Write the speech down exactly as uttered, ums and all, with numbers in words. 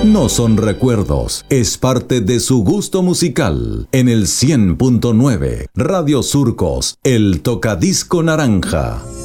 No son recuerdos, es parte de su gusto musical. En el cien punto nueve, Radio Surcos, el tocadisco naranja.